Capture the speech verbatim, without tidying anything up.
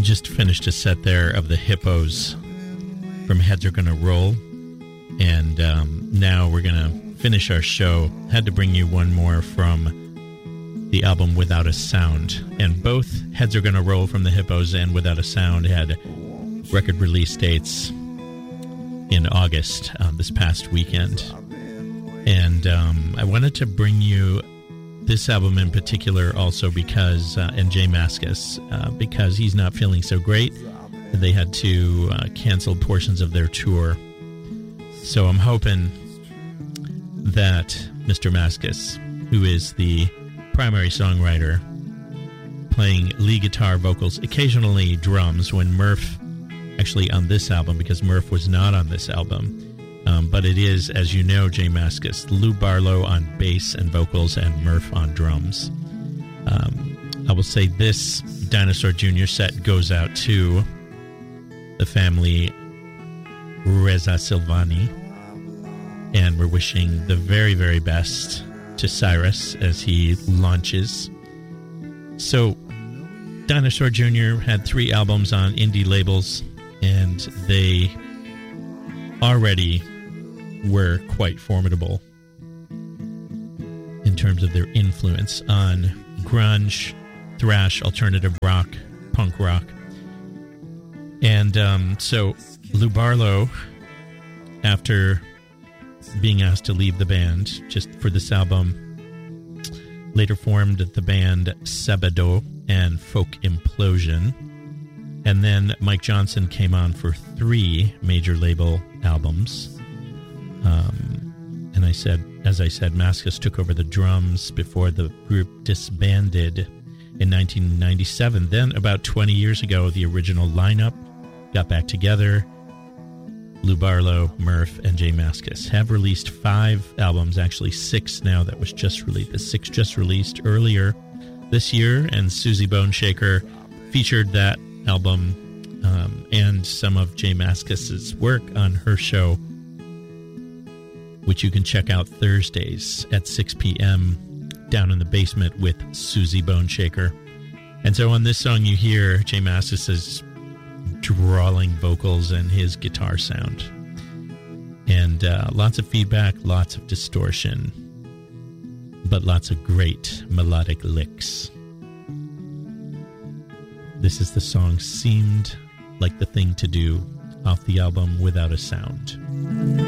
Just finished a set there of the Hippos from Heads Are Gonna Roll. And um, now we're going to finish our show. Had to bring you one more from the album Without a Sound. And both Heads Are Gonna Roll from the Hippos and Without a Sound had record release dates in August, um, this past weekend. And um, I wanted to bring you this album in particular also because, uh, and J Mascis, uh, because he's not feeling so great. They had to uh, cancel portions of their tour. So I'm hoping that Mister Mascis, who is the primary songwriter, playing lead guitar, vocals, occasionally drums, when Murph, actually on this album, because Murph was not on this album, um, but it is, as you know, J Mascis, Lou Barlow on bass and vocals, and Murph on drums. Um, I will say this Dinosaur Junior set goes out to the family Reza Silvani, and we're wishing the very, very best to Cyrus as he launches. So, Dinosaur Junior had three albums on indie labels, and they already were quite formidable in terms of their influence on grunge, thrash, alternative rock, punk rock. And um, so Lou Barlow, after being asked to leave the band just for this album, later formed the band Sabado and Folk Implosion. And then Mike Johnson came on for three major label albums. Um, and I said, as I said, Mascis took over the drums before the group disbanded in nineteen ninety-seven. Then, about twenty years ago, the original lineup got back together. Lou Barlow, Murph, and J Mascis have released five albums, actually six now that was just released. The six just released earlier this year, and Susie Boneshaker featured that album um, and some of J Mascis's work on her show, which you can check out Thursdays at six p.m. down in the basement with Susie Boneshaker. And so on this song you hear J Mascis's drawling vocals and his guitar sound. And uh, lots of feedback, lots of distortion, but lots of great melodic licks. This is the song Seemed Like the Thing to Do off the album Without a Sound.